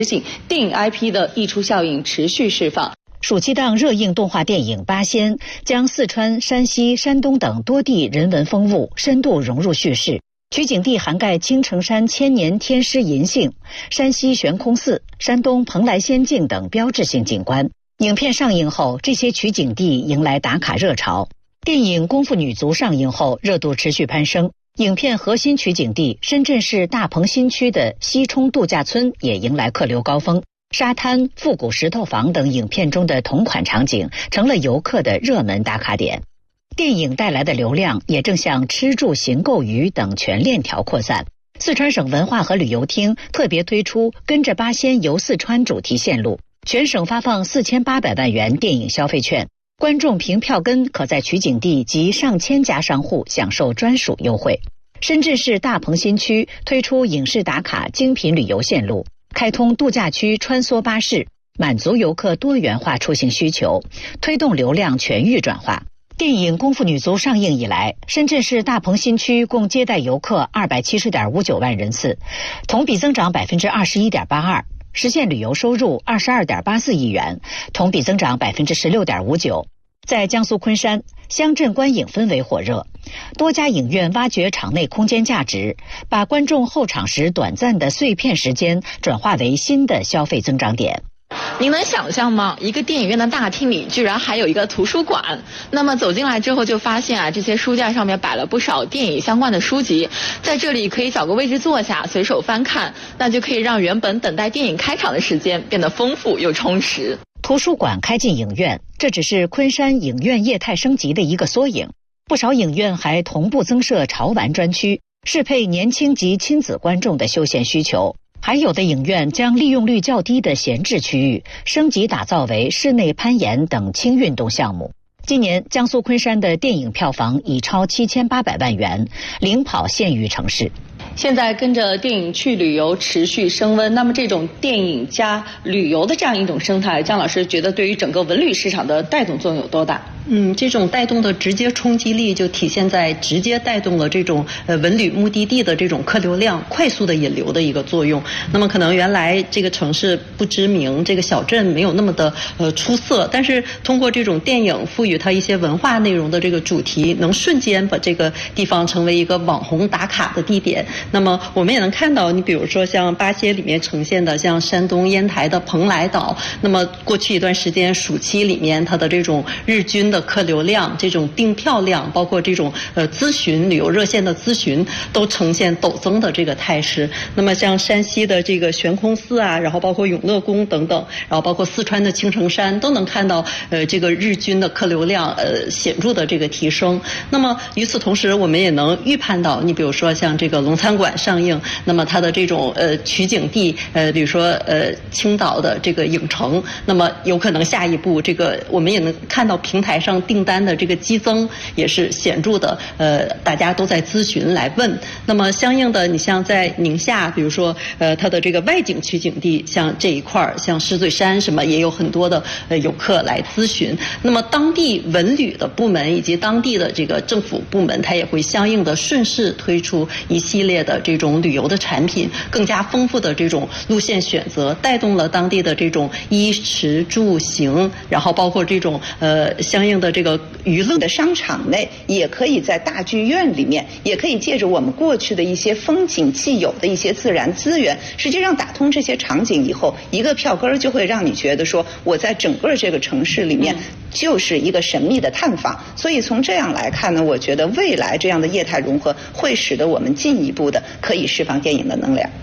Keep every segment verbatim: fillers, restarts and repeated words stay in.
电影 I P 的溢出效应持续释放。 暑期档热映动画电影《八仙》将四川、山西、山东等多地人文风物深度融入叙事，取景地涵盖青城山千年天师银杏、山西悬空寺、山东蓬莱仙境等标志性景观。影片上映后，这些取景地迎来打卡热潮。电影《功夫女足》上映后，热度持续攀升。影片核心取景地深圳市大鹏新区的西冲度假村也迎来客流高峰。沙滩、复古石头房等影片中的同款场景成了游客的热门打卡点。电影带来的流量也正向吃住行购娱等全链条扩散。四川省文化和旅游厅特别推出跟着八仙游四川主题线路，全省发放四千八百万元电影消费券，观众凭票根可在取景地及上千家商户享受专属优惠。深圳市大鹏新区推出影视打卡精品旅游线路，开通度假区穿梭巴士，满足游客多元化出行需求，推动流量全域转化。电影《功夫女足》上映以来，深圳市大鹏新区共接待游客二百七十点五九万人次，同比增长百分之二十一点八二，实现旅游收入二十二点八四亿元，同比增长百分之十六点五九。在江苏昆山，乡镇观影氛围火热，多家影院挖掘场内空间价值，把观众候场时短暂的碎片时间转化为新的消费增长点。 您能想象吗？一个电影院的大厅里居然还有一个图书馆。那么走进来之后就发现啊，这些书架上面摆了不少电影相关的书籍，在这里可以找个位置坐下，随手翻看，那就可以让原本等待电影开场的时间变得丰富又充实。 图书馆开进影院，这只是昆山影院业态升级的一个缩影。不少影院还同步增设潮玩专区，适配年轻及亲子观众的休闲需求。还有的影院将利用率较低的闲置区域升级打造为室内攀岩等轻运动项目。今年江苏昆山的电影票房已超七千八百万元，领跑县域城市。 现在跟着电影去旅游持续升温，那么这种电影加旅游的这样一种生态，姜老师觉得对于整个文旅市场的带动作用有多大？ 嗯，这种带动的直接冲击力就体现在直接带动了这种呃文旅目的地的这种客流量快速的引流的一个作用。那么可能原来这个城市不知名，这个小镇没有那么的呃出色，但是通过这种电影赋予它一些文化内容的这个主题，能瞬间把这个地方成为一个网红打卡的地点。那么我们也能看到，你比如说像八仙里面呈现的像山东烟台的蓬莱岛，那么过去一段时间暑期里面它的这种日均的客流量，这种订票量，包括这种呃咨询旅游热线的咨询，都呈现陡增的这个态势。那么像山西的这个悬空寺啊，然后包括永乐宫等等，然后包括四川的青城山，都能看到呃这个日均的客流量呃显著的这个提升。那么与此同时，我们也能预判到，你比如说像这个龙餐馆上映，那么它的这种呃取景地呃比如说呃青岛的这个影城，那么有可能下一步这个我们也能看到平台上订单的这个激增也是显著的，呃大家都在咨询来问。那么相应的，你像在宁夏，比如说呃它的这个外景取景地，像这一块儿，像石嘴山什么也有很多的呃游客来咨询。那么当地文旅的部门以及当地的这个政府部门，它也会相应的顺势推出一系列的这种旅游的产品，更加丰富的这种路线选择，带动了当地的这种衣食住行，然后包括这种呃相应的这个娱乐的商场内，也可以在大剧院里面，也可以借着我们过去的一些风景既有的一些自然资源，实际上打通这些场景以后，一个票根就会让你觉得说我在整个这个城市里面就是一个神秘的探访。所以从这样来看呢，我觉得未来这样的业态融合会使得我们进一步的可以释放电影的能量。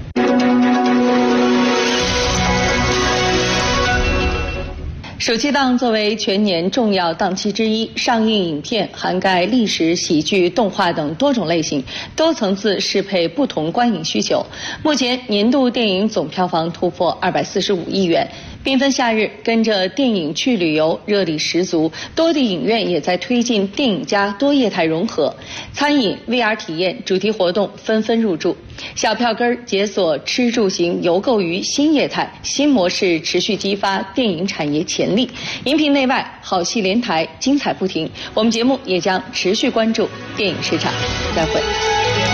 暑期档作为全年重要档期之一，上映影片涵盖历史、喜剧、动画等多种类型，多层次适配不同观影需求。目前年度电影总票房突破二百四十五亿元。缤纷夏日，跟着电影去旅游，热力十足。多地影院也在推进电影加多业态融合，餐饮、V R 体验、主题活动纷纷入驻。小票根解锁吃住行游购娱新业态，新模式持续激发电影产业潜力。荧屏内外好戏连台，精彩不停。我们节目也将持续关注电影市场。再会。